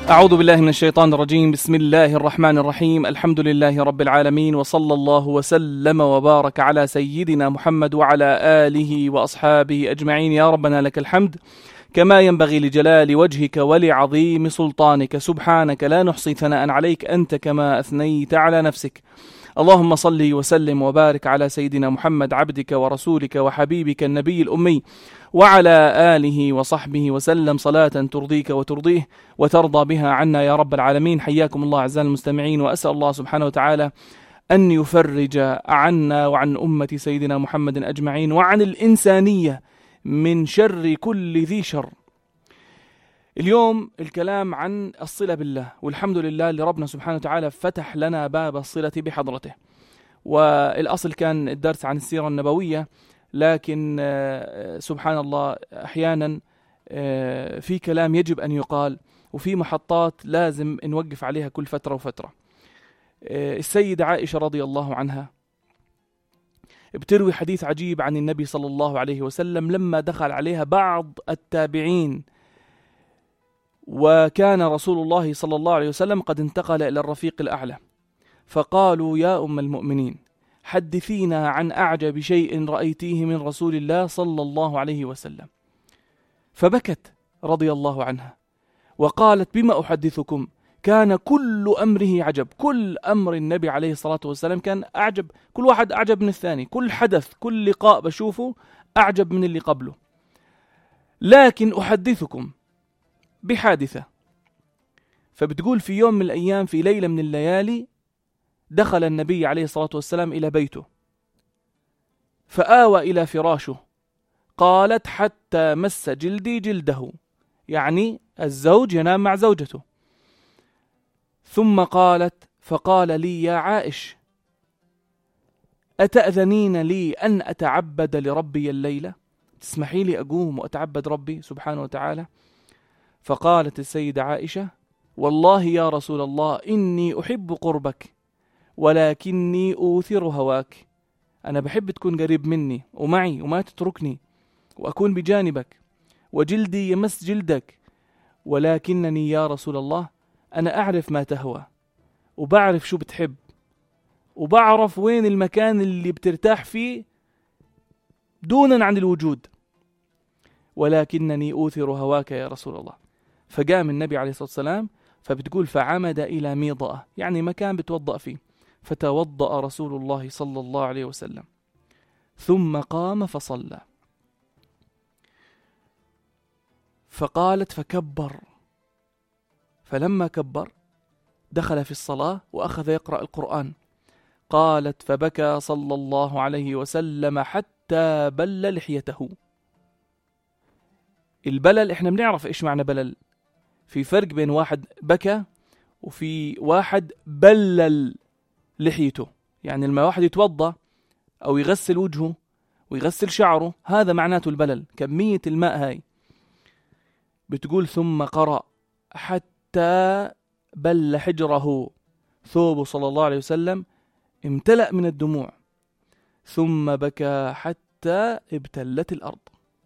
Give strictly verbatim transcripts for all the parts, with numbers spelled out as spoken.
أعوذ بالله من الشيطان الرجيم. بسم الله الرحمن الرحيم. الحمد لله رب العالمين، وصلى الله وسلم وبارك على سيدنا محمد وعلى آله وأصحابه أجمعين. يا ربنا لك الحمد كما ينبغي لجلال وجهك ولعظيم سلطانك، سبحانك لا نحصي ثناء عليك أنت كما أثنيت على نفسك. اللهم صل وسلم وبارك على سيدنا محمد عبدك ورسولك وحبيبك النبي الأمي وعلى آله وصحبه وسلم صلاة ترضيك وترضيه وترضى بها عنا يا رب العالمين. حياكم الله أعزائي المستمعين، وأسأل الله سبحانه وتعالى أن يفرج عنا وعن أمة سيدنا محمد أجمعين وعن الإنسانية من شر كل ذي شر. اليوم الكلام عن الصلة بالله، والحمد لله اللي ربنا سبحانه وتعالى فتح لنا باب الصلة بحضرته. والأصل كان الدرس عن السيرة النبوية، لكن سبحان الله أحيانا في كلام يجب أن يقال، وفي محطات لازم نوقف عليها كل فترة وفترة. السيدة عائشة رضي الله عنها بتروي حديث عجيب عن النبي صلى الله عليه وسلم لما دخل عليها بعض التابعين، وكان رسول الله صلى الله عليه وسلم قد انتقل إلى الرفيق الأعلى، فقالوا: يا أم المؤمنين، حدثينا عن أعجب شيء رأيتيه من رسول الله صلى الله عليه وسلم. فبكت رضي الله عنها وقالت: بما أحدثكم؟ كان كل أمره عجب. كل أمر النبي عليه الصلاة والسلام كان أعجب، كل واحد أعجب من الثاني، كل حدث كل لقاء بشوفه أعجب من اللي قبله. لكن أحدثكم بحادثة. فبتقول: في يوم من الأيام، في ليلة من الليالي، دخل النبي عليه الصلاة والسلام إلى بيته فآوى إلى فراشه. قالت: حتى مس جلدي جلده، يعني الزوج ينام مع زوجته. ثم قالت: فقال لي: يا عائش، أتأذنين لي أن أتعبد لربي الليلة؟ تسمحي لي أقوم وأتعبد ربي سبحانه وتعالى؟ فقالت السيدة عائشة: والله يا رسول الله، إني أحب قربك ولكني أوثر هواك. أنا بحب تكون قريب مني ومعي وما تتركني وأكون بجانبك، وجلدي يمس جلدك، ولكنني يا رسول الله أنا أعرف ما تهوى، وبعرف شو بتحب، وبعرف وين المكان اللي بترتاح فيه دونا عن الوجود، ولكنني أوثر هواك يا رسول الله. فقام النبي عليه الصلاة والسلام، فبتقول: فعمد إلى ميضأة، يعني مكان بتوضأ فيه، فتوضأ رسول الله صلى الله عليه وسلم، ثم قام فصلى. فقالت: فكبر، فلما كبر دخل في الصلاة وأخذ يقرأ القرآن. قالت: فبكى صلى الله عليه وسلم حتى بل لحيته. البلل احنا بنعرف ايش معنى بلل، في فرق بين واحد بكى وفي واحد بلل لحيته. يعني لما واحد يتوضأ أو يغسل وجهه ويغسل شعره، هذا معناته البلل، كمية الماء هاي. بتقول: ثم قرأ حتى بل حجره، ثوبه صلى الله عليه وسلم امتلأ من الدموع، ثم بكى حتى ابتلت الأرض.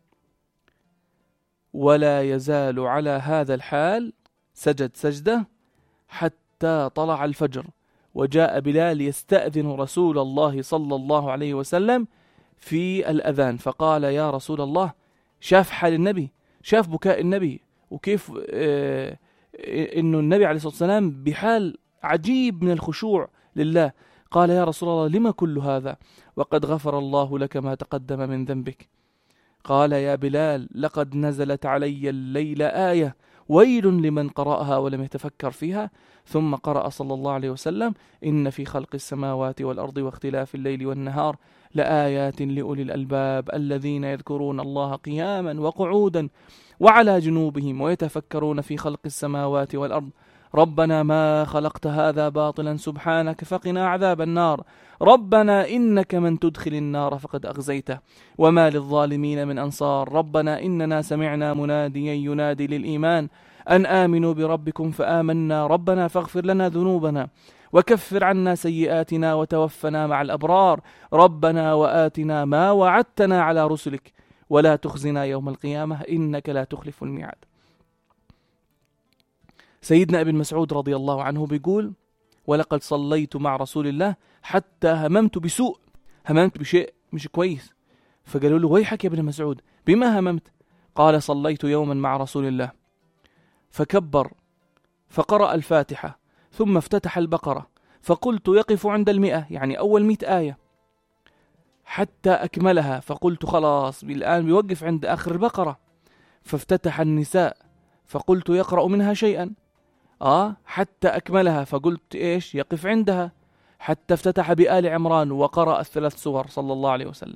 ولا يزال على هذا الحال، سجد سجدة حتى طلع الفجر، وجاء بلال يستأذن رسول الله صلى الله عليه وسلم في الأذان، فقال: يا رسول الله، شاف حال النبي، شاف بكاء النبي، وكيف آه إنه النبي عليه الصلاة والسلام بحال عجيب من الخشوع لله. قال: يا رسول الله، لما كل هذا وقد غفر الله لك ما تقدم من ذنبك؟ قال: يا بلال، لقد نزلت علي الليلة آية، ويل لمن قرأها ولم يتفكر فيها. ثم قرأ صلى الله عليه وسلم: إن في خلق السماوات والأرض واختلاف الليل والنهار لآيات لأولي الألباب الذين يذكرون الله قياما وقعودا وعلى جنوبهم ويتفكرون في خلق السماوات والأرض ربنا ما خلقت هذا باطلا سبحانك فقنا عذاب النار ربنا إنك من تدخل النار فقد أخزيته وما للظالمين من أنصار ربنا إننا سمعنا مناديا ينادي للإيمان أن آمنوا بربكم فآمنا ربنا فاغفر لنا ذنوبنا وكفر عنا سيئاتنا وتوفنا مع الأبرار ربنا وآتنا ما وعدتنا على رسلك ولا تخزنا يوم القيامة إنك لا تخلف الميعاد. سيدنا ابن مسعود رضي الله عنه بيقول: ولقد صليت مع رسول الله حتى هممت بسوء، هممت بشيء مش كويس. فقالوا له: ويحك يا ابن مسعود، بما هممت؟ قال: صليت يوما مع رسول الله فكبر فقرأ الفاتحة ثم افتتح البقرة، فقلت يقف عند المئة، يعني أول مئة آية، حتى أكملها، فقلت خلاص الآن بيوقف عند آخر البقرة. فافتتح النساء فقلت يقرأ منها شيئا، آه حتى أكملها، فقلت إيش يقف عندها، حتى افتتح بآل عمران وقرأ الثلاث سور صلى الله عليه وسلم.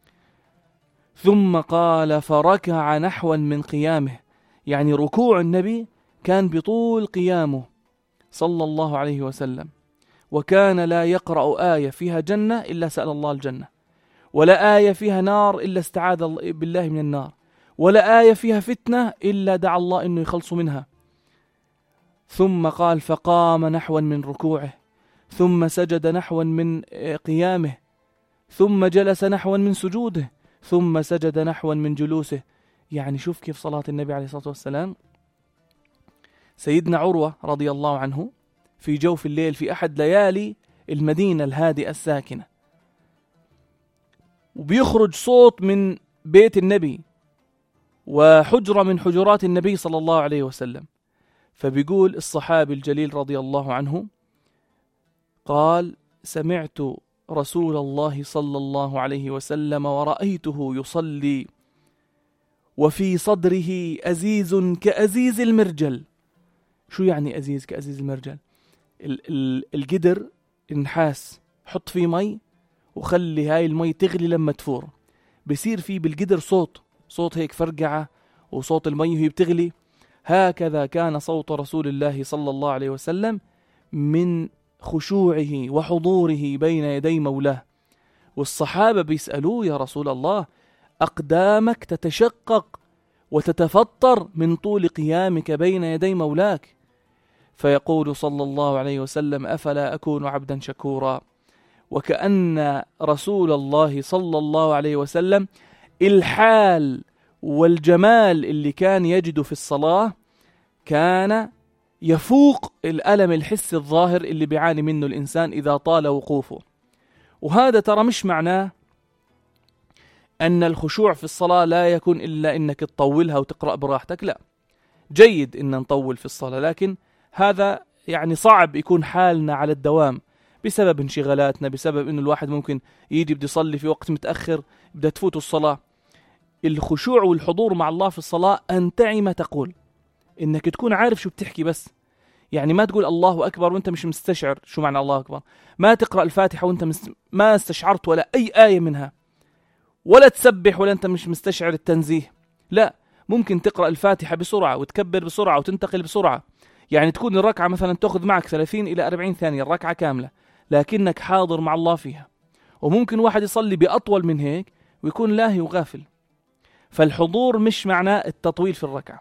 ثم قال: فركع نحوا من قيامه، يعني ركوع النبي كان بطول قيامه صلى الله عليه وسلم، وكان لا يقرأ آية فيها جنة إلا سأل الله الجنة، ولا آية فيها نار إلا استعاذ بالله من النار، ولا آية فيها فتنة إلا دعا الله إنه يخلص منها. ثم قال: فقام نحوا من ركوعه، ثم سجد نحوا من قيامه، ثم جلس نحوا من سجوده، ثم سجد نحوا من جلوسه. يعني شوف كيف صلاة النبي عليه الصلاة والسلام. سيدنا عروة رضي الله عنه في جوف الليل في أحد ليالي المدينة الهادئة الساكنة، وبيخرج صوت من بيت النبي وحجرة من حجرات النبي صلى الله عليه وسلم. فبيقول الصحابي الجليل رضي الله عنه قال: سمعت رسول الله صلى الله عليه وسلم ورأيته يصلي وفي صدره أزيز كأزيز المرجل. شو يعني أزيز كأزيز المرجل؟ القدر النحاس، حط فيه مي وخلي هاي المي تغلي، لما تفور بصير فيه بالقدر صوت صوت هيك فرقعة، وصوت المي وهي بتغلي. هكذا كان صوت رسول الله صلى الله عليه وسلم من خشوعه وحضوره بين يدي مولاه. والصحابة بيسألوه: يا رسول الله، أقدامك تتشقق وتتفطر من طول قيامك بين يدي مولاك. فيقول صلى الله عليه وسلم: أفلا أكون عبدا شكورا. وكأن رسول الله صلى الله عليه وسلم الحال والجمال اللي كان يجد في الصلاة كان يفوق الألم الحسي الظاهر اللي بيعاني منه الإنسان إذا طال وقوفه. وهذا ترى مش معناه أن الخشوع في الصلاة لا يكون إلا إنك تطولها وتقرأ براحتك، لا، جيد إن نطول في الصلاة، لكن هذا يعني صعب يكون حالنا على الدوام بسبب انشغالاتنا، بسبب إنه الواحد ممكن يجي بدي يصلي في وقت متأخر بدها تفوت الصلاة. الخشوع والحضور مع الله في الصلاة أن تعي تقول، إنك تكون عارف شو بتحكي بس. يعني ما تقول الله أكبر وأنت مش مستشعر شو معنى الله أكبر، ما تقرأ الفاتحة وأنت مست... ما استشعرت ولا أي آية منها، ولا تسبح ولا أنت مش مستشعر التنزيه. لا، ممكن تقرأ الفاتحة بسرعة وتكبر بسرعة وتنتقل بسرعة، يعني تكون الركعة مثلا تأخذ معك ثلاثين إلى أربعين ثانية الركعة كاملة، لكنك حاضر مع الله فيها. وممكن واحد يصلي بأطول من هيك ويكون لاهي وغافل. فالحضور مش معناه التطويل في الركعة.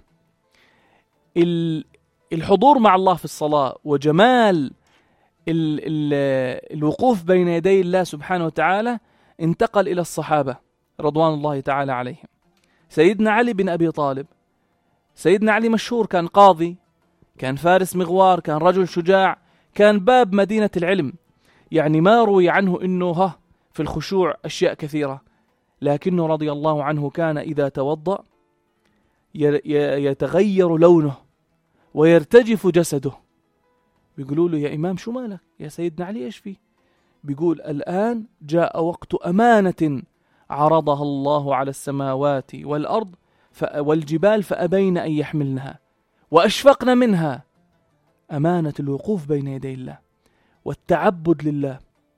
الحضور مع الله في الصلاة وجمال ال ال الوقوف بين يدي الله سبحانه وتعالى انتقل إلى الصحابة رضوان الله تعالى عليهم. سيدنا علي بن أبي طالب، سيدنا علي مشهور، كان قاضي، كان فارس مغوار، كان رجل شجاع، كان باب مدينة العلم، يعني ما روي عنه إنه ها في الخشوع أشياء كثيرة، لكنه رضي الله عنه كان إذا توضأ يتغير لونه ويرتجف جسده. بيقولوا له: يا إمام شو مالك؟ يا سيدنا علي إيش فيه؟ بيقول: الآن جاء وقت أمانة عرضها الله على السماوات والأرض والجبال فأبين أن يحملنها وأشفقن منها، أمانة الوقوف بين يدي الله والتعبد لله.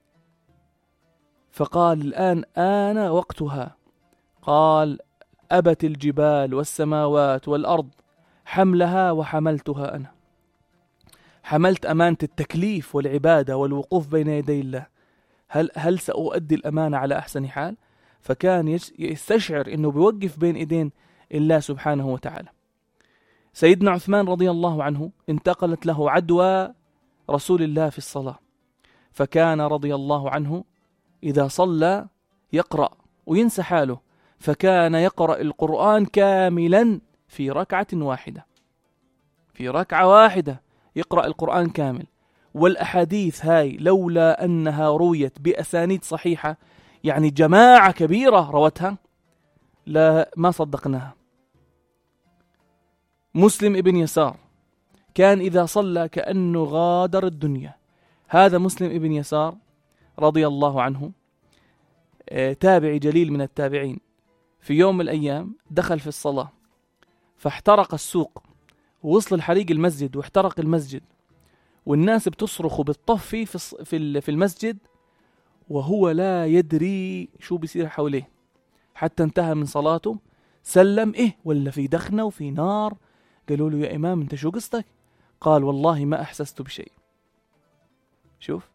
فقال: الآن آن وقتها. قال: أبت الجبال والسماوات والأرض حملها وحملتها أنا. حملت أمانة التكليف والعبادة والوقوف بين يدي الله، هل هل سأؤدي الأمانة على أحسن حال؟ فكان يستشعر أنه بيوقف بين إيدين الله سبحانه وتعالى. سيدنا عثمان رضي الله عنه انتقلت له عدوى رسول الله في الصلاة، فكان رضي الله عنه إذا صلى يقرأ وينسى حاله، فكان يقرأ القرآن كاملا في ركعة واحدة، في ركعة واحدة يقرأ القرآن كامل. والأحاديث هاي لولا أنها رويت بأسانيد صحيحة، يعني جماعة كبيرة روتها، لا ما صدقناها. مسلم ابن يسار كان إذا صلى كأنه غادر الدنيا. هذا مسلم ابن يسار رضي الله عنه تابعي جليل من التابعين. في يوم من الأيام دخل في الصلاة فاحترق السوق، ووصل الحريق المسجد واحترق المسجد، والناس بتصرخ وبتطفي في في المسجد، وهو لا يدري شو بيصير حوله حتى انتهى من صلاته. سلم إيه ولا في دخنة وفي نار. قالوا له يا إمام أنت شو قصتك؟ قال والله ما أحسست بشيء. شوف،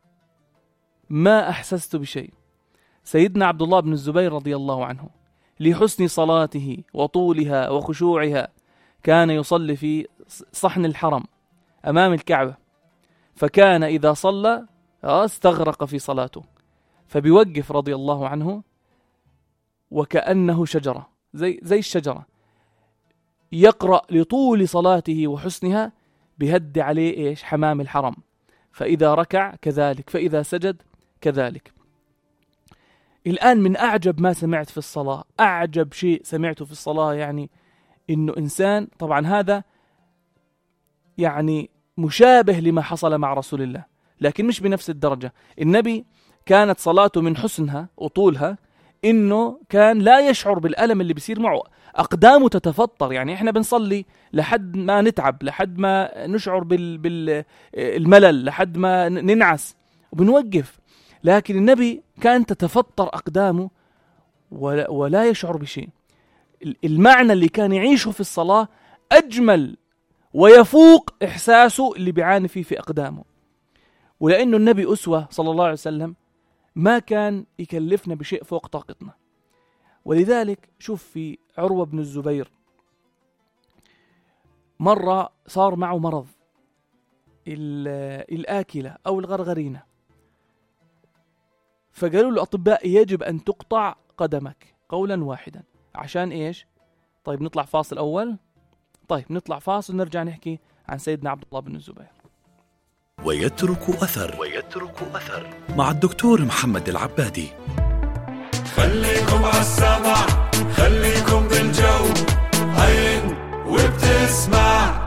ما أحسست بشيء. سيدنا عبد الله بن الزبير رضي الله عنه لحسن صلاته وطولها وخشوعها كان يصلي في صحن الحرم أمام الكعبة، فكان إذا صلى استغرق في صلاته، فبيوقف رضي الله عنه وكأنه شجرة، زي, زي الشجرة، يقرأ لطول صلاته وحسنها، بيهد عليه إيش؟ حمام الحرم. فإذا ركع كذلك، فإذا سجد كذلك. الآن من أعجب ما سمعت في الصلاة، أعجب شيء سمعته في الصلاة، يعني إنه إنسان، طبعا هذا يعني مشابه لما حصل مع رسول الله لكن مش بنفس الدرجة. النبي كانت صلاته من حسنها وطولها إنه كان لا يشعر بالألم اللي بيصير معه، أقدامه تتفطر. يعني إحنا بنصلي لحد ما نتعب، لحد ما نشعر بال بالملل، لحد ما ننعس وبنوقف، لكن النبي كان تتفطر أقدامه ولا, ولا يشعر بشيء. المعنى اللي كان يعيشه في الصلاة أجمل ويفوق إحساسه اللي بيعاني فيه في أقدامه. ولأنه النبي أسوة صلى الله عليه وسلم ما كان يكلفنا بشيء فوق طاقتنا. ولذلك شوف في عروة بن الزبير، مرة صار معه مرض الآكلة أو الغرغرينة، فقالوا له أطباء يجب أن تقطع قدمك قولا واحدا. عشان إيش؟ طيب نطلع فاصل أول. طيب نطلع فاصل ونرجع نحكي عن سيدنا عبد الله بن الزبير. ويترك أثر ويترك أثر مع الدكتور محمد العبادي. خليكم عالسمع، خليكم بالجو، هين وبتسمع.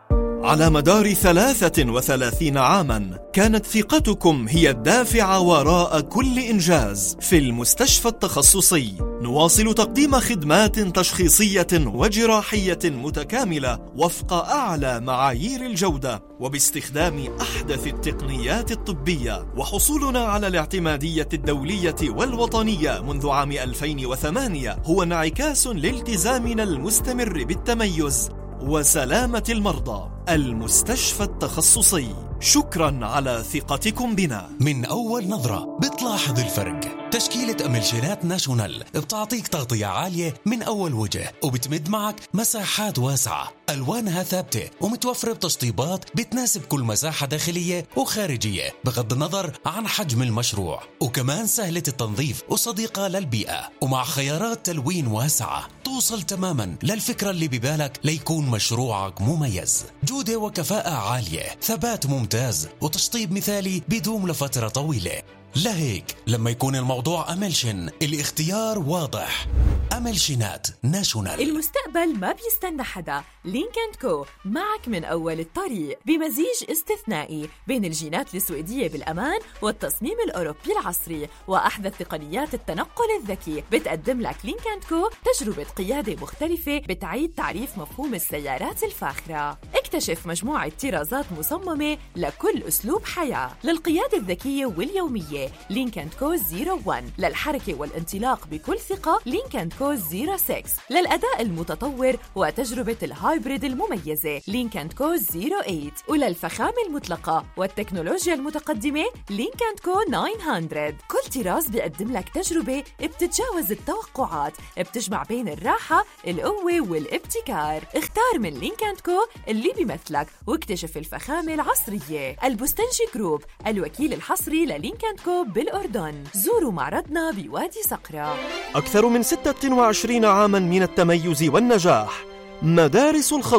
على مدار ثلاثة وثلاثين عاما كانت ثقتكم هي الدافع وراء كل إنجاز. في المستشفى التخصصي نواصل تقديم خدمات تشخيصية وجراحية متكاملة وفق أعلى معايير الجودة وباستخدام أحدث التقنيات الطبية، وحصولنا على الاعتمادية الدولية والوطنية منذ عام ألفين وثمانية هو انعكاس لالتزامنا المستمر بالتميز وسلامة المرضى. المستشفى التخصصي، شكرا على ثقتكم بنا. من أول نظرة بتلاحظ الفرق. تشكيلة أملشينات ناشونال بتعطيك تغطية عالية من أول وجه، وبتمد معك مساحات واسعة، ألوانها ثابتة ومتوفرة بتشطيبات بتناسب كل مساحة داخلية وخارجية بغض النظر عن حجم المشروع، وكمان سهلة التنظيف وصديقة للبيئة، ومع خيارات تلوين واسعة توصل تماما للفكرة اللي ببالك ليكون مشروعك مميز. جودة وكفاءة عالية، ثبات ممتاز، وتشطيب مثالي بيدوم لفترة طويلة. لهيك لما يكون الموضوع أملشن الاختيار واضح. أملشنات ناشونال. المستقبل ما بيستنى حدا. لينك أند كو معك من أول الطريق بمزيج استثنائي بين الجينات السويدية بالأمان والتصميم الأوروبي العصري وأحدث تقنيات التنقل الذكي. بتقدم لك لينك أند كو تجربة قيادة مختلفة بتعيد تعريف مفهوم السيارات الفاخرة. اكتشف مجموعة طرازات مصممة لكل أسلوب حياة. للقيادة الذكية واليومية لينك أند كو صفر واحد، للحركة والانطلاق بكل ثقة لينك أند كو صفر ستة، للأداء المتطور وتجربة الهايبريد المميزة لينك أند كو صفر ثمانية، وللفخامة المطلقة والتكنولوجيا المتقدمة لينك أند كو تسعمية. كل طراز بيقدم لك تجربة بتتجاوز التوقعات، بتجمع بين الراحة، القوة والابتكار. اختار من لينك أند كو اللي بيمثلك واكتشف الفخامة العصرية. البستنجي جروب، الوكيل الحصري للينك أند كو بالأردن. زوروا معرضنا بوادي صقرة. أكثر من ستة وعشرين عاما من التميز والنجاح. مدارس الخضر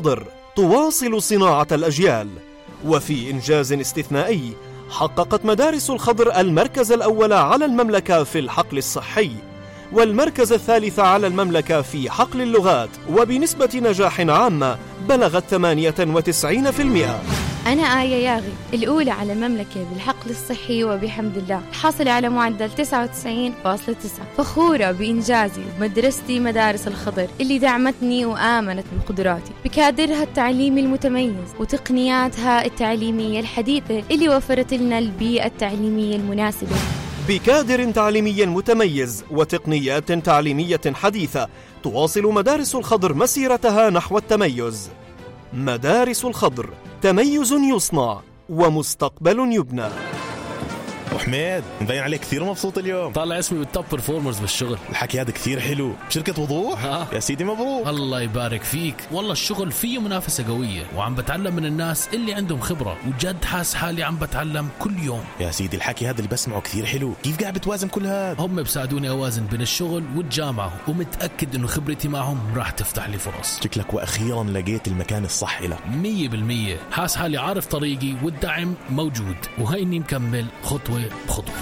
تواصل صناعة الأجيال. وفي إنجاز استثنائي حققت مدارس الخضر المركز الأول على المملكة في الحقل الصحي، والمركز الثالث على المملكة في حقل اللغات، وبنسبة نجاح عامة بلغت ثمانية وتسعين بالمئة. أنا آية ياغي الأولى على المملكة بالحقل الصحي وبحمد الله، حاصلة على معدل تسعة وتسعين فاصلة تسعة. فخورة بإنجازي ومدرستي مدارس الخضر اللي دعمتني وآمنت بقدراتي بكادرها التعليمي المتميز وتقنياتها التعليمية الحديثة اللي وفرت لنا البيئة التعليمية المناسبة. بكادر تعليمي متميز وتقنيات تعليمية حديثة تواصل مدارس الخضر مسيرتها نحو التميز. مدارس الخضر، تميز يصنع ومستقبل يبنى. وحميد مبين عليك كثير مبسوط اليوم، طالع اسمي بالتوب برفورمرز بالشغل. الحكي هذا كثير حلو بشركة وضوح. ها. يا سيدي مبروك. الله يبارك فيك. والله الشغل فيه منافسة قوية وعم بتعلم من الناس اللي عندهم خبرة، وجد حاس حالي عم بتعلم كل يوم. يا سيدي الحكي هذا اللي بسمعه كثير حلو. كيف قاعد بتوازن كل هذا؟ هم بساعدوني أوازن بين الشغل والجامعة، ومتأكد إنه خبرتي معهم راح تفتح لي فرص. شكلك وأخيرا لقيت المكان الصح لك. مية بالمية حاس حالي عارف طريقي والدعم موجود، وهيني مكمل خطوة بخطوة.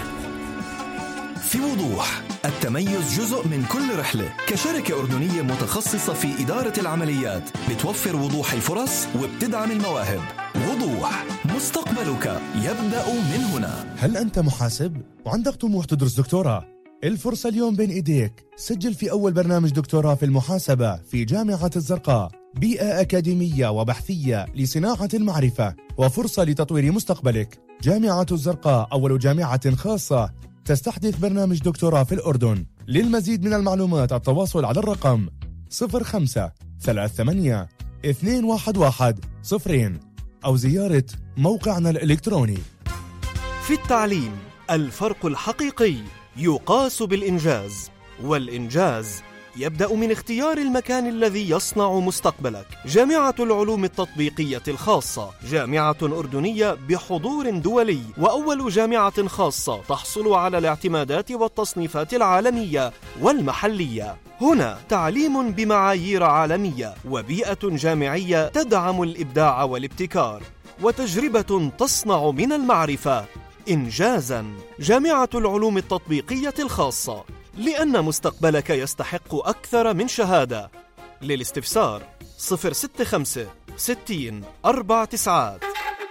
في وضوح، التميز جزء من كل رحلة. كشركة أردنية متخصصة في إدارة العمليات بتوفر وضوح الفرص وبتدعم المواهب. وضوح، مستقبلك يبدأ من هنا. هل أنت محاسب وعندك طموح تدرس دكتوراه؟ الفرصة اليوم بين إيديك. سجل في أول برنامج دكتوراه في المحاسبة في جامعة الزرقاء، بيئة أكاديمية وبحثية لصناعة المعرفة وفرصة لتطوير مستقبلك. جامعة الزرقاء أول جامعة خاصة تستحدث برنامج دكتوراه في الأردن. للمزيد من المعلومات التواصل على الرقم صفر خمسة ثلاثة ثمانية اثنين واحد واحد صفرين أو زيارة موقعنا الإلكتروني. في التعليم الفرق الحقيقي يقاس بالإنجاز، والإنجاز يبدأ من اختيار المكان الذي يصنع مستقبلك. جامعة العلوم التطبيقية الخاصة، جامعة أردنية بحضور دولي، وأول جامعة خاصة تحصل على الاعتمادات والتصنيفات العالمية والمحلية. هنا تعليم بمعايير عالمية، وبيئة جامعية تدعم الإبداع والابتكار، وتجربة تصنع من المعرفة إنجازاً. جامعة العلوم التطبيقية الخاصة، لأن مستقبلك يستحق أكثر من شهادة. للاستفسار صفر ستة خمسة ستين أربع تسعات.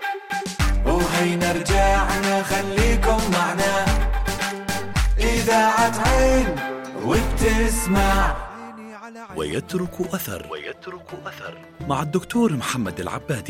وهينا رجعنا خليكم معنا، إذاعة عين وبتسمع ويترك أثر ويترك أثر مع الدكتور محمد العبادي.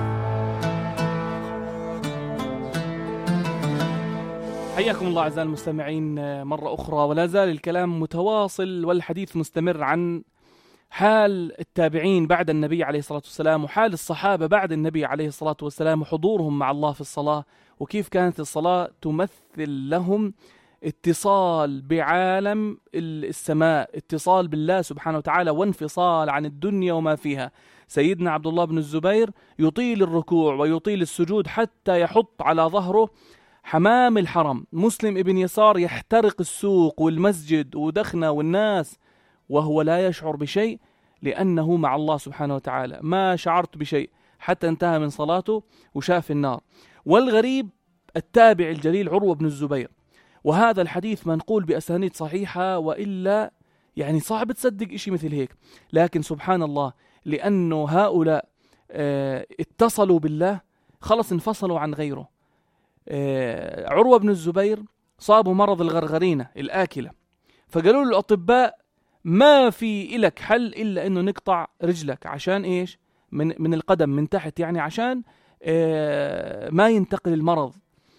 حياكم الله أعزائي المستمعين مرة أخرى، ولا زال الكلام متواصل والحديث مستمر عن حال التابعين بعد النبي عليه الصلاة والسلام، وحال الصحابة بعد النبي عليه الصلاة والسلام، وحضورهم مع الله في الصلاة، وكيف كانت الصلاة تمثل لهم اتصال بعالم السماء، اتصال بالله سبحانه وتعالى، وانفصال عن الدنيا وما فيها. سيدنا عبد الله بن الزبير يطيل الركوع ويطيل السجود حتى يحط على ظهره حمام الحرم. مسلم ابن يسار يحترق السوق والمسجد ودخنة والناس وهو لا يشعر بشيء، لأنه مع الله سبحانه وتعالى. ما شعرت بشيء حتى انتهى من صلاته وشاف النار. والغريب التابع الجليل عروة بن الزبير، وهذا الحديث منقول بأسانيد صحيحة، وإلا يعني صعب تصدق إشي مثل هيك. لكن سبحان الله، لأنه هؤلاء اه اتصلوا بالله خلص انفصلوا عن غيره. اه عروة بن الزبير صابوا مرض الغرغرينة الآكلة، فقالوا له الأطباء ما في إلك حل إلا أنه نقطع رجلك. عشان إيش؟ من, من القدم من تحت، يعني عشان اه ما ينتقل المرض.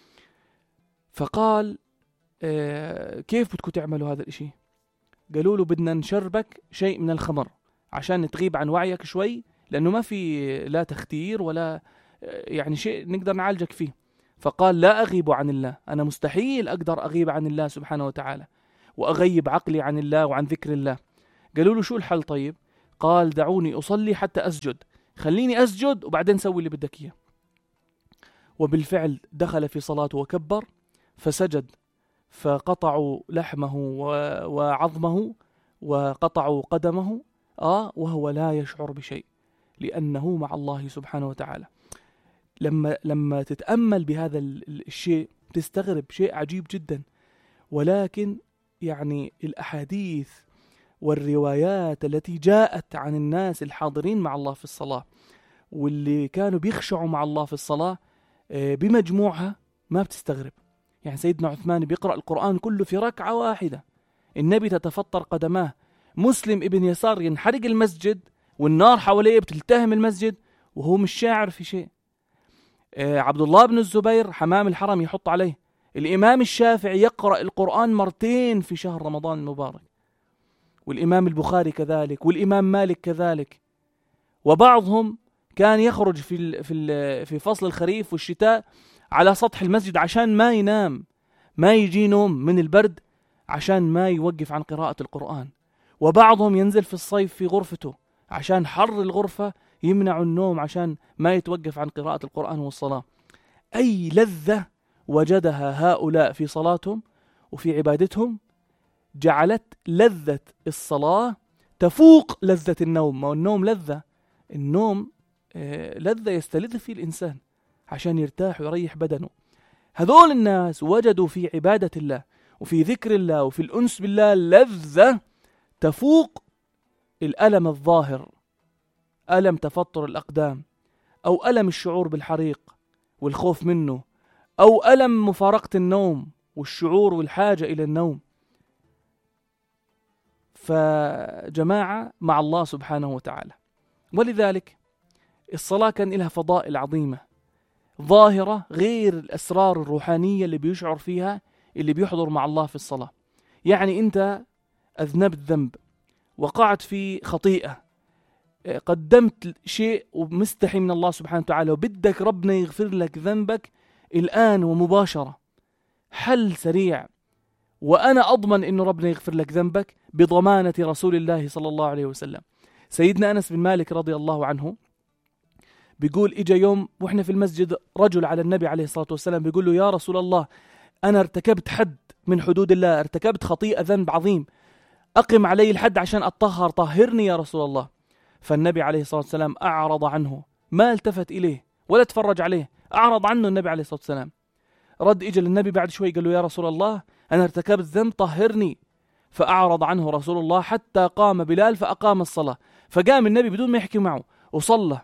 فقال اه كيف بدكم تعملوا هذا الإشي؟ قالوا له بدنا نشربك شيء من الخمر عشان تغيب عن وعيك شوي، لأنه ما في لا تختير ولا يعني شيء نقدر نعالجك فيه. فقال لا أغيب عن الله، أنا مستحيل أقدر أغيب عن الله سبحانه وتعالى وأغيب عقلي عن الله وعن ذكر الله. قالوا له شو الحل طيب؟ قال دعوني أصلي حتى أسجد، خليني أسجد وبعدين سوي اللي بدك إياه. وبالفعل دخل في صلاته وكبر فسجد، فقطعوا لحمه وعظمه وقطعوا قدمه آه وهو لا يشعر بشيء، لأنه مع الله سبحانه وتعالى. لما لما تتأمل بهذا الشيء تستغرب شيء عجيب جدا. ولكن يعني الأحاديث والروايات التي جاءت عن الناس الحاضرين مع الله في الصلاة واللي كانوا بيخشعوا مع الله في الصلاة بمجموعها ما بتستغرب. يعني سيدنا عثمان بيقرأ القرآن كله في ركعة واحدة، النبي تتفطر قدماه، مسلم ابن يسار ينحرق المسجد والنار حواليه بتلتهم المسجد وهو مش شاعر في شيء. عبد الله بن الزبير حمام الحرم يحط عليه. الإمام الشافعي يقرأ القرآن مرتين في شهر رمضان المبارك، والإمام البخاري كذلك، والإمام مالك كذلك. وبعضهم كان يخرج في في في فصل الخريف والشتاء على سطح المسجد عشان ما ينام، ما يجي نوم من البرد، عشان ما يوقف عن قراءة القرآن. وبعضهم ينزل في الصيف في غرفته عشان حر الغرفة يمنع النوم، عشان ما يتوقف عن قراءة القرآن والصلاة. أي لذة وجدها هؤلاء في صلاتهم وفي عبادتهم جعلت لذة الصلاة تفوق لذة النوم. والنوم لذة، النوم لذة يستلذ فيه الإنسان عشان يرتاح ويريح بدنه. هذول الناس وجدوا في عبادة الله وفي ذكر الله وفي الأنس بالله لذة تفوق الألم الظاهر، ألم تفطر الأقدام، أو ألم الشعور بالحريق والخوف منه، أو ألم مفارقة النوم والشعور والحاجة إلى النوم. فجماعة مع الله سبحانه وتعالى. ولذلك الصلاة كان لها فضائل عظيمة ظاهرة غير الأسرار الروحانية اللي بيشعر فيها اللي بيحضر مع الله في الصلاة. يعني أنت أذنبت ذنب، وقعت في خطيئة، قدمت شيء ومستحي من الله سبحانه وتعالى وبدك ربنا يغفر لك ذنبك الآن ومباشرة، حل سريع. وأنا أضمن إنه ربنا يغفر لك ذنبك بضمانة رسول الله صلى الله عليه وسلم. سيدنا أنس بن مالك رضي الله عنه بيقول إجا يوم وإحنا في المسجد رجل على النبي عليه الصلاة والسلام بيقول له: يا رسول الله، أنا ارتكبت حد من حدود الله، ارتكبت خطيئة ذنب عظيم، أقم علي الحد عشان أطهر، طهرني يا رسول الله. فالنبي عليه الصلاة والسلام أعرض عنه، ما التفت إليه ولا تفرج عليه، أعرض عنه النبي عليه الصلاة والسلام. رد إجا للنبي بعد شوي قال له: يا رسول الله، أنا ارتكبت ذنب، طهرني. فأعرض عنه رسول الله حتى قام بلال فأقام الصلاة. فقام النبي بدون ما يحكي معه وصلى.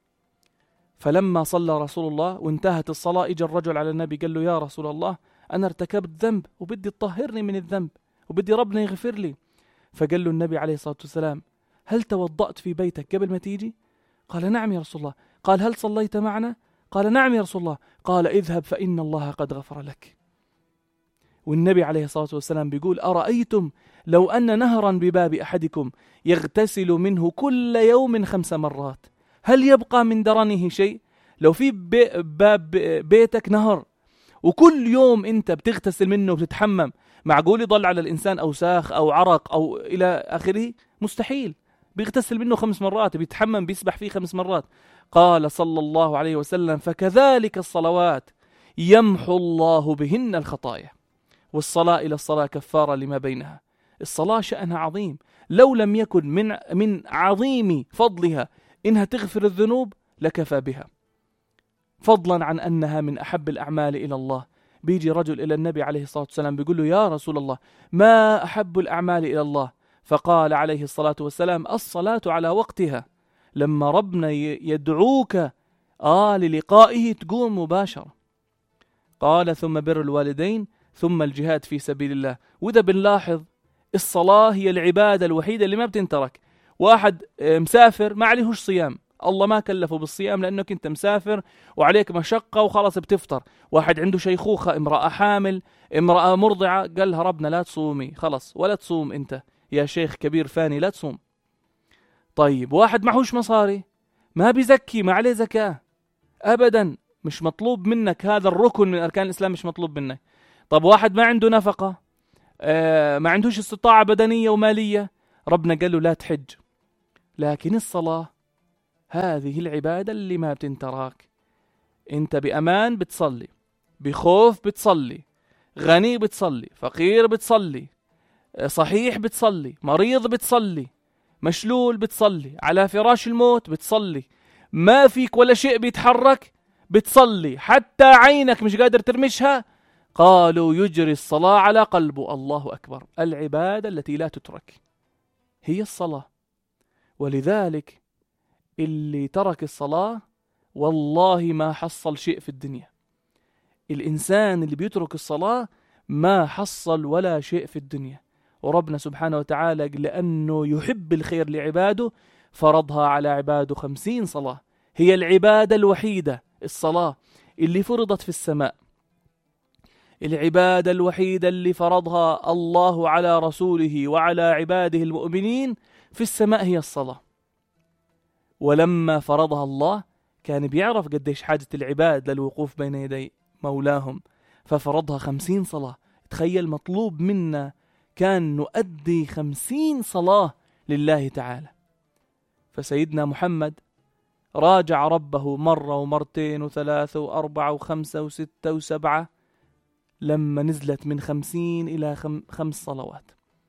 فلما صلى رسول الله وانتهت الصلاة إجا الرجل على النبي قال له: يا رسول الله، أنا ارتكبت ذنب وبدي تطهرني من الذنب وبدي ربنا يغفر لي. فقال له النبي عليه الصلاة والسلام: هل توضأت في بيتك قبل ما تيجي؟ قال: نعم يا رسول الله. قال: هل صليت معنا؟ قال: نعم يا رسول الله. قال: اذهب فإن الله قد غفر لك. والنبي عليه الصلاة والسلام بيقول: أرأيتم لو أن نهرا بباب أحدكم يغتسل منه كل يوم خمس مرات، هل يبقى من درنه شيء؟ لو في باب بيتك نهر وكل يوم أنت بتغتسل منه وبتتحمم، معقول يضل على الإنسان أوساخ أو عرق أو إلى آخره؟ مستحيل. بيغتسل منه خمس مرات، بيتحمم، بيسبح فيه خمس مرات. قال صلى الله عليه وسلم: فكذلك الصلوات يمحو الله بهن الخطايا، والصلاة إلى الصلاة كفارة لما بينها. الصلاة شأنها عظيم، لو لم يكن من من عظيم فضلها إنها تغفر الذنوب لكفى بها، فضلا عن أنها من أحب الأعمال إلى الله. بيجي رجل إلى النبي عليه الصلاة والسلام بيقول له: يا رسول الله، ما أحب الأعمال إلى الله؟ فقال عليه الصلاة والسلام: الصلاة على وقتها. لما ربنا يدعوك آه للقائه تقوم مباشرة. قال: ثم بر الوالدين، ثم الجهاد في سبيل الله. وإذا بنلاحظ الصلاة هي العبادة الوحيدة اللي ما بتنترك. واحد مسافر ما عليهوش صيام، الله ما كلفه بالصيام لأنك أنت مسافر وعليك مشقة وخلاص بتفطر. واحد عنده شيخوخة، امرأة حامل، امرأة مرضعة، قال لها ربنا لا تصومي، خلاص ولا تصوم أنت يا شيخ كبير فاني، لا تصوم. طيب واحد معهوش مصاري، ما بيزكي، ما عليه زكاة أبدا، مش مطلوب منك هذا الركن من أركان الإسلام، مش مطلوب منك. طب واحد ما عنده نفقة، آه ما عندوش استطاعة بدنية ومالية، ربنا قال له لا تحج. لكن الصلاة هذه العبادة اللي ما بتنتراك، انت بأمان بتصلي، بخوف بتصلي، غني بتصلي، فقير بتصلي، صحيح بتصلي، مريض بتصلي، مشلول بتصلي، على فراش الموت بتصلي، ما فيك ولا شيء بيتحرك، بتصلي حتى عينك مش قادر ترمشها، قالوا يجري الصلاة على قلبه. الله أكبر. العبادة التي لا تترك هي الصلاة. ولذلك اللي ترك الصلاة والله ما حصل شيء في الدنيا. الإنسان اللي بيترك الصلاة ما حصل ولا شيء في الدنيا. وربنا سبحانه وتعالى لأنه يحب الخير لعباده فرضها على عباده خمسين صلاة. هي العبادة الوحيدة الصلاة اللي فرضت في السماء، العبادة الوحيدة اللي فرضها الله على رسوله وعلى عباده المؤمنين في السماء هي الصلاة. ولما فرضها الله كان بيعرف قديش حاجة العباد للوقوف بين يدي مولاهم، ففرضها خمسين صلاة. تخيل مطلوب منا كان نؤدي خمسين صلاة لله تعالى. فسيدنا محمد راجع ربه مرة ومرتين وثلاثة وأربعة وخمسة وستة وسبعة لما نزلت من خمسين إلى خم خمس صلوات.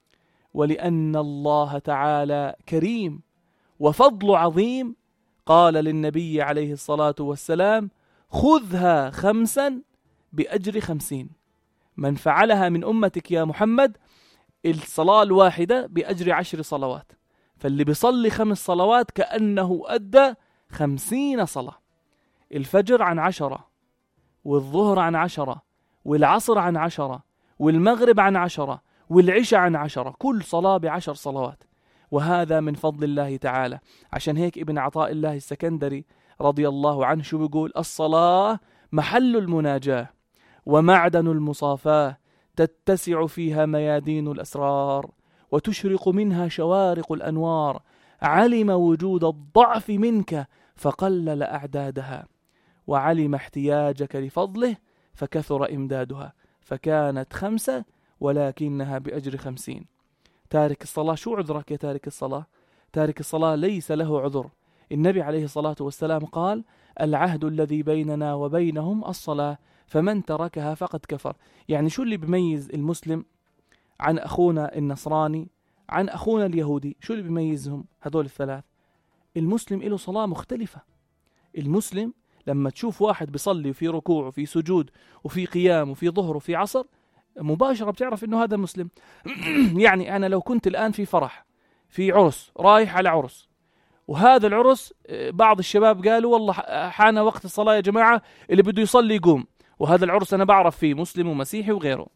ولأن الله تعالى كريم وفضل عظيم قال للنبي عليه الصلاة والسلام خذها خمسا بأجر خمسين. من فعلها من أمتك يا محمد الصلاة الواحدة بأجر عشر صلوات. فاللي بيصلي خمس صلوات كأنه أدى خمسين صلاة. الفجر عن عشرة، والظهر عن عشرة، والعصر عن عشرة، والمغرب عن عشرة، والعشاء عن عشرة، كل صلاة بعشر صلوات. وهذا من فضل الله تعالى. عشان هيك ابن عطاء الله السكندري رضي الله عنه شو بيقول؟ الصلاة محل المناجاة ومعدن المصافاة، تتسع فيها ميادين الأسرار وتشرق منها شوارق الأنوار. علم وجود الضعف منك فقلل أعدادها، وعلم احتياجك لفضله فكثر إمدادها، فكانت خمسة ولكنها بأجر خمسين. تارك الصلاة شو عذرك يا تارك الصلاة؟ تارك الصلاة ليس له عذر. النبي عليه الصلاة والسلام قال العهد الذي بيننا وبينهم الصلاة فمن تركها فقد كفر. يعني شو اللي بيميز المسلم عن أخونا النصراني عن أخونا اليهودي؟ شو اللي بيميزهم هذول الثلاث؟ المسلم له صلاة مختلفة. المسلم لما تشوف واحد بيصلي وفي ركوع وفي سجود وفي قيام وفي ظهر وفي عصر مباشرة بتعرف إنه هذا مسلم. يعني أنا لو كنت الآن في فرح في عرس رايح على عرس، وهذا العرس بعض الشباب قالوا والله حان وقت الصلاة يا جماعة اللي بده يصلي يقوم، وهذا العرس أنا بعرف فيه مسلم ومسيحي وغيره،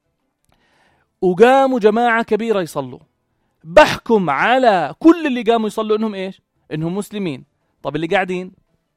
وقاموا جماعة كبيرة يصلوا، بحكم على كل اللي قاموا يصلوا إنهم إيش؟ إنهم مسلمين. طب اللي قاعدين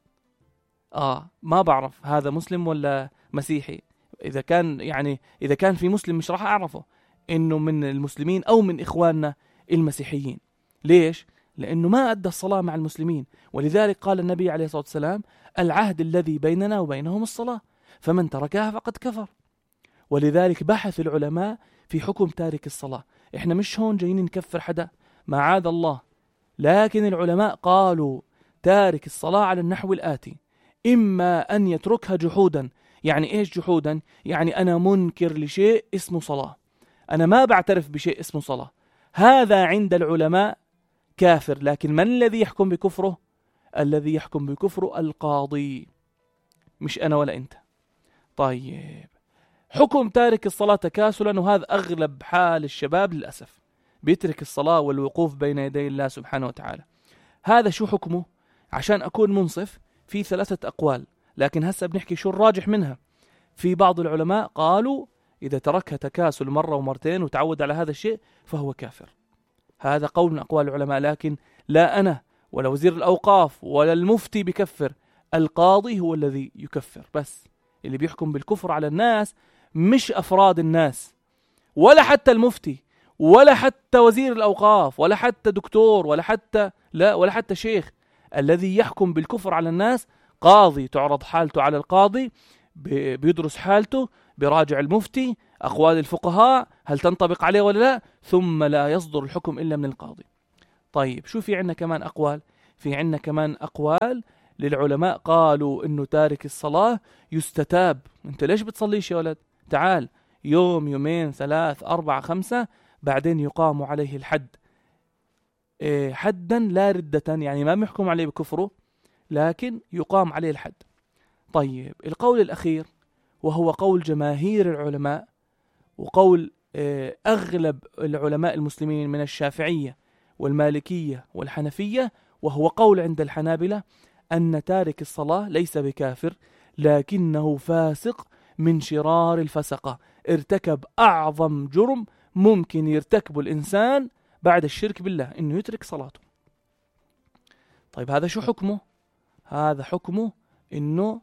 آه ما بعرف هذا مسلم ولا مسيحي. إذا كان يعني إذا كان في مسلم مش راح أعرفه إنه من المسلمين أو من إخواننا المسيحيين. ليش؟ لأنه ما أدى الصلاة مع المسلمين. ولذلك قال النبي عليه الصلاة والسلام العهد الذي بيننا وبينهم الصلاة فمن تركها فقد كفر. ولذلك بحث العلماء في حكم تارك الصلاة. إحنا مش هون جايين نكفر حدا، معاذ الله، لكن العلماء قالوا تارك الصلاة على النحو الآتي: إما أن يتركها جحودا. يعني إيش جحودا؟ يعني أنا منكر لشيء اسمه صلاة، أنا ما بعترف بشيء اسمه صلاة، هذا عند العلماء كافر. لكن من الذي يحكم بكفره؟ الذي يحكم بكفره القاضي، مش أنا ولا أنت. طيب حكم تارك الصلاة تكاسلا، وهذا أغلب حال الشباب للأسف، بيترك الصلاة والوقوف بين يدي الله سبحانه وتعالى. هذا شو حكمه؟ عشان أكون منصف في ثلاثة أقوال، لكن هسه بنحكي شو الراجح منها. في بعض العلماء قالوا إذا تركها تكاسل مرة ومرتين وتعود على هذا الشيء فهو كافر. هذا قول من أقوال العلماء، لكن لا أنا ولا وزير الأوقاف ولا المفتي بكفر، القاضي هو الذي يكفر. بس اللي بيحكم بالكفر على الناس مش أفراد الناس، ولا حتى المفتي، ولا حتى وزير الأوقاف، ولا حتى دكتور، ولا حتى لا ولا حتى شيخ. الذي يحكم بالكفر على الناس قاضي، تعرض حالته على القاضي، بيدرس حالته، بيراجع المفتي، أقوال الفقهاء هل تنطبق عليه ولا لا، ثم لا يصدر الحكم إلا من القاضي. طيب شو في عنا كمان أقوال؟ في عنا كمان أقوال للعلماء قالوا إنه تارك الصلاة يستتاب. أنت ليش بتصليش يا ولد؟ تعال يوم يومين ثلاث أربعة خمسة بعدين يقام عليه الحد. إيه حدا لا ردة، يعني ما بيحكم عليه بكفره، لكن يقام عليه الحد. طيب القول الأخير وهو قول جماهير العلماء وقول أغلب العلماء المسلمين من الشافعية والمالكية والحنفية، وهو قول عند الحنابلة، أن تارك الصلاة ليس بكافر لكنه فاسق من شرار الفسقة، ارتكب أعظم جرم ممكن يرتكبه الإنسان بعد الشرك بالله، إنه يترك صلاته. طيب هذا شو حكمه؟ هذا حكمه إنه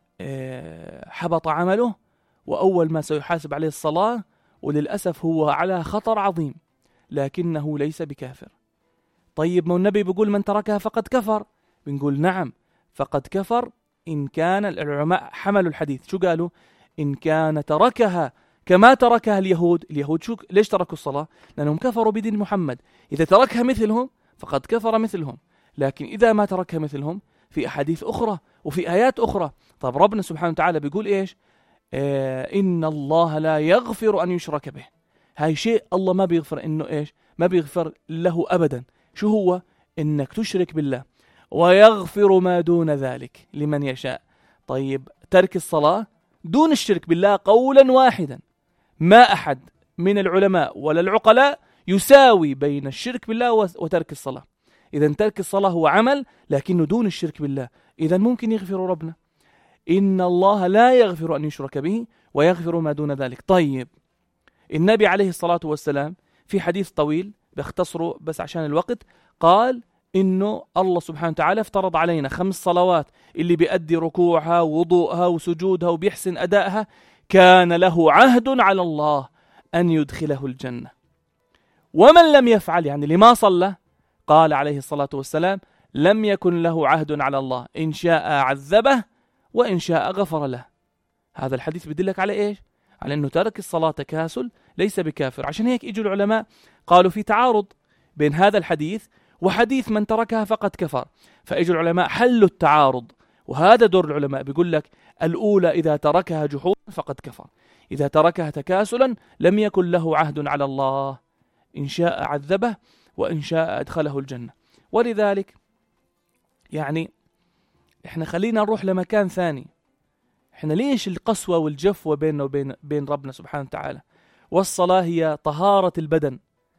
حبط عمله، وأول ما سيحاسب عليه الصلاة، وللأسف هو على خطر عظيم، لكنه ليس بكافر. طيب ما النبي بيقول من تركها فقد كفر، بنقول نعم فقد كفر إن كان العلماء حملوا الحديث شو قالوا؟ إن كان تركها كما تركها اليهود. اليهود شو ليش تركوا الصلاة؟ لأنهم كفروا بدين محمد. إذا تركها مثلهم فقد كفر مثلهم، لكن إذا ما تركها مثلهم في أحاديث أخرى وفي آيات أخرى. طب ربنا سبحانه وتعالى بيقول إيش؟ آه إن الله لا يغفر أن يشرك به. هاي شيء الله ما بيغفر، إنه إيش؟ ما بيغفر له أبدا. شو هو؟ إنك تشرك بالله، ويغفر ما دون ذلك لمن يشاء. طيب ترك الصلاة دون الشرك بالله قولا واحدا، ما أحد من العلماء ولا العقلاء يساوي بين الشرك بالله وترك الصلاة. إذا ترك الصلاة هو عمل لكنه دون الشرك بالله، إذا ممكن يغفر ربنا. إن الله لا يغفر أن يشرك به ويغفر ما دون ذلك. طيب النبي عليه الصلاة والسلام في حديث طويل باختصره بس عشان الوقت، قال إنه الله سبحانه وتعالى افترض علينا خمس صلوات، اللي بيأدي ركوعها ووضوءها وسجودها وبيحسن أدائها كان له عهد على الله أن يدخله الجنة. ومن لم يفعل، يعني لما صلى، قال عليه الصلاة والسلام لم يكن له عهد على الله، إن شاء عذبه وإن شاء غفر له. هذا الحديث بيدلك على إيش؟ على أنه ترك الصلاة تكاسل ليس بكافر. عشان هيك إجوا العلماء قالوا في تعارض بين هذا الحديث وحديث من تركها فقد كفر، فإجوا العلماء حلوا التعارض. وهذا دور العلماء، بيقول لك الأولى إذا تركها جحود فقد كفر، إذا تركها تكاسلا لم يكن له عهد على الله، إن شاء عذبه وإن شاء أدخله الجنة. ولذلك يعني إحنا خلينا نروح لمكان ثاني. إحنا ليش القسوة والجفوة بيننا وبين بين ربنا سبحانه وتعالى؟ والصلاة هي طهارة البدن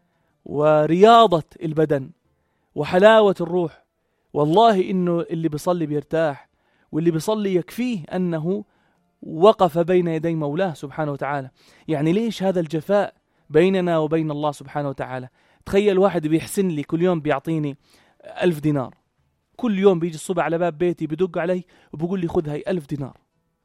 ورياضة البدن وحلاوة الروح. والله إنه اللي بيصلي بيرتاح، واللي بيصلي يكفيه أنه وقف بين يدي مولاه سبحانه وتعالى. يعني ليش هذا الجفاء بيننا وبين الله سبحانه وتعالى؟ تخيل واحد بيحسن لي كل يوم بيعطيني ألف دينار، كل يوم بيجي الصبح على باب بيتي بدق علي وبقول لي خذ هاي ألف دينار.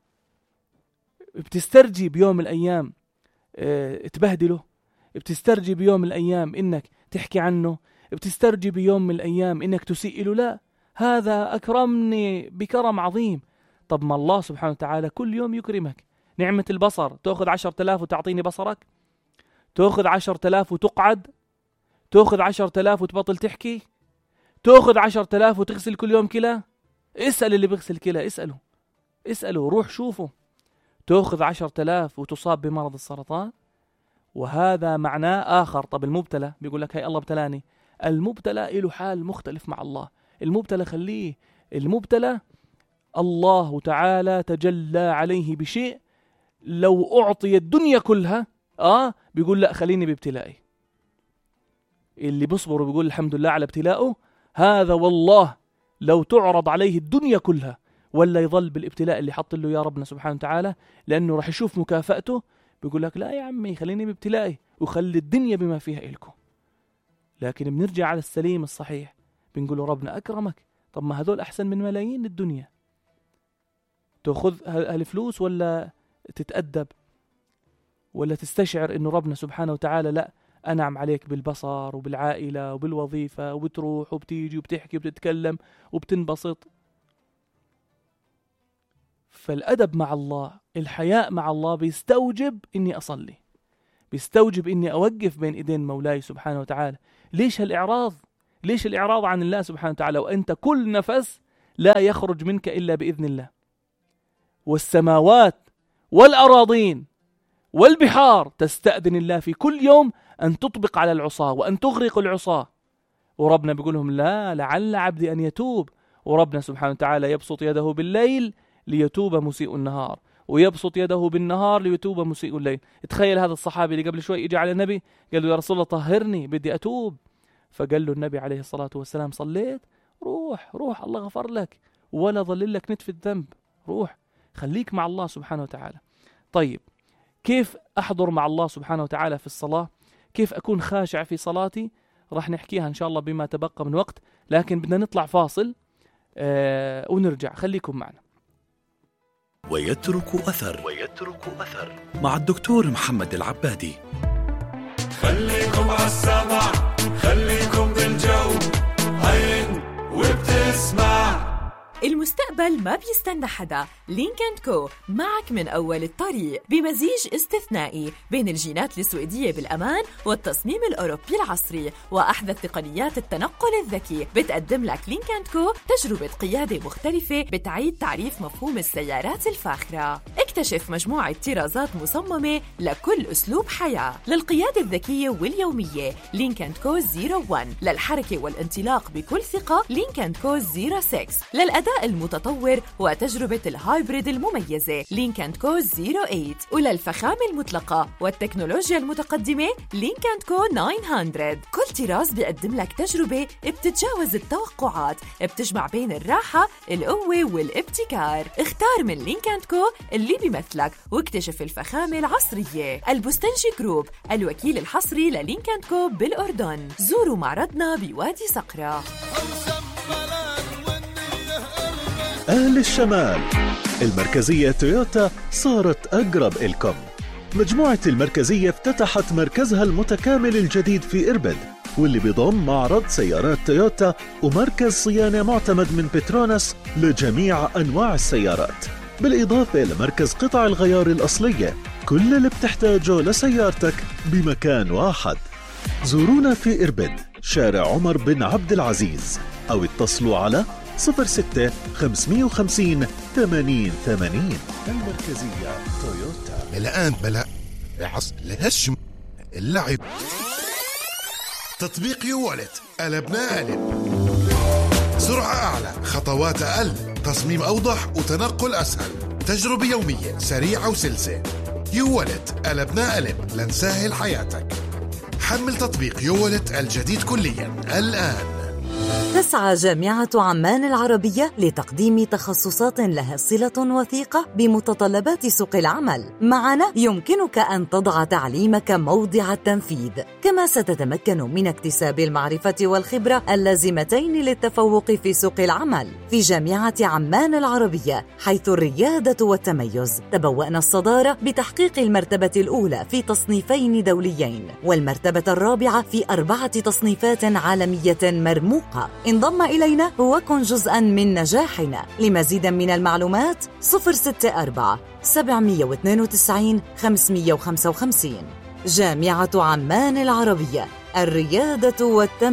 بتسترجي بيوم من الأيام اه تبهدله؟ بتسترجي بيوم من الأيام إنك تحكي عنه؟ بتسترجي بيوم من الأيام إنك تسيء له؟ لا، هذا أكرمني بكرم عظيم. طب ما الله سبحانه وتعالى كل يوم يكرمك. نعمة البصر، تأخذ عشر تلاف وتعطيني بصرك؟ تأخذ عشر تلاف وتقعد؟ تأخذ عشر تلاف وتبطل تحكي؟ تأخذ عشر تلاف وتغسل كل يوم كلى؟ اسأل اللي بيغسل كلى، اسأله اسأله روح شوفه. تأخذ عشر تلاف وتصاب بمرض السرطان؟ وهذا معناه آخر. طب المبتلى بيقول لك هاي الله ابتلاني. المبتلى له حال مختلف مع الله. المبتلى خليه، المبتلى الله تعالى تجلى عليه بشيء لو أعطي الدنيا كلها آه بيقول لا خليني بابتلائي. اللي بيصبر وبيقول الحمد لله على ابتلاءه، هذا والله لو تعرض عليه الدنيا كلها ولا يظل بالابتلاء اللي حط له يا ربنا سبحانه وتعالى، لأنه راح يشوف مكافأته. بيقول لك لا يا عمي خليني بابتلائي وخلي الدنيا بما فيها إلكم. لكن بنرجع على السليم الصحيح بنقول ربنا أكرمك. طب ما هذول أحسن من ملايين الدنيا. تأخذ هالفلوس ولا تتأدب ولا تستشعر إنه ربنا سبحانه وتعالى لا أنعم عليك بالبصر وبالعائلة وبالوظيفة وبتروح وبتيجي وبتحكي وبتتكلم وبتنبسط. فالأدب مع الله، الحياء مع الله بيستوجب إني أصلي، بيستوجب إني أوقف بين إيدين مولاي سبحانه وتعالى. ليش هالإعراض؟ ليش الإعراض عن الله سبحانه وتعالى وأنت كل نفس لا يخرج منك إلا بإذن الله؟ والسماوات والأراضين والبحار تستأذن الله في كل يوم أن تطبق على العصاة وأن تغرق العصاة. وربنا بيقول لهم لا لعل عبدي أن يتوب. وربنا سبحانه وتعالى يبسط يده بالليل ليتوب مسيء النهار، ويبسط يده بالنهار ليتوب مسيء الليل. تخيل هذا الصحابي اللي قبل شوي يجي على النبي قال له يا رسول الله طهرني بدي أتوب، فقال له النبي عليه الصلاة والسلام صليت؟ روح روح الله غفر لك ولا ظل لك نتف الذنب، روح خليك مع الله سبحانه وتعالى. طيب كيف أحضر مع الله سبحانه وتعالى في الصلاة؟ كيف أكون خاشع في صلاتي؟ راح نحكيها إن شاء الله بما تبقى من وقت، لكن بدنا نطلع فاصل آه ونرجع، خليكم معنا. ويترك أثر ويترك أثر مع الدكتور محمد العبادي. خليكم عالسمع، خليكم بالجو، عين وبتسمع. المستقبل ما بيستنى حدا. لينك أند كو معك من أول الطريق بمزيج استثنائي بين الجينات السويدية بالأمان والتصميم الأوروبي العصري وأحدث تقنيات التنقل الذكي. بتقدم لك لينك أند كو تجربة قيادة مختلفة بتعيد تعريف مفهوم السيارات الفاخرة. اكتشف مجموعة طرازات مصممة لكل أسلوب حياة. للقيادة الذكية واليومية لينك أند كو صفر واحد، للحركة والانطلاق بكل ثقة لينك أند كو صفر ستة، للأداء المتطور وتجربة الهايبريد المميزة لينك أند كو صفر ثمانية، وللفخامة المطلقة والتكنولوجيا المتقدمة لينك أند كو تسعمية. كل طراز بيقدم لك تجربة بتتجاوز التوقعات، بتجمع بين الراحة، القوة والابتكار. اختار من لينك أند كو اللي بيمثلك واكتشف الفخامة العصرية. البستنجي جروب الوكيل الحصري للينك أند كو بالأردن. زوروا معرضنا بوادي صقرة. أهل الشمال، المركزية تويوتا صارت أقرب إلكم. مجموعة المركزية افتتحت مركزها المتكامل الجديد في إربد، واللي بيضم معرض سيارات تويوتا ومركز صيانة معتمد من بتروناس لجميع أنواع السيارات، بالإضافة لمركز قطع الغيار الأصلية. كل اللي بتحتاجه لسيارتك بمكان واحد. زورونا في إربد، شارع عمر بن عبد العزيز، أو اتصلوا على صفر ستة خمسمية وخمسين ثمانين ثمانين. المركزية تويوتا. الآن بلا عص لهش اللعب. تطبيق يوالت قلبنا قلب. سرعة أعلى، خطوات أقل، تصميم أوضح وتنقل أسهل، تجربة يومية سريعة وسلسة. يوالت قلبنا قلب لنسهل حياتك. حمل تطبيق يوالت الجديد كليا الآن. تسعى جامعة عمان العربية لتقديم تخصصات لها صلة وثيقة بمتطلبات سوق العمل. معنا يمكنك أن تضع تعليمك موضع التنفيذ، كما ستتمكن من اكتساب المعرفة والخبرة اللازمتين للتفوق في سوق العمل. في جامعة عمان العربية، حيث الريادة والتميز، تبوأنا الصدارة بتحقيق المرتبة الأولى في تصنيفين دوليين، والمرتبة الرابعة في أربعة تصنيفات عالمية مرموقة. انضم إلينا وكن جزءاً من نجاحنا. لمزيد من المعلومات صفر ستة أربعة سبعمية واثنين وتسعين خمسمية وخمسة وخمسين. جامعة عمان العربية، الريادة والتميز.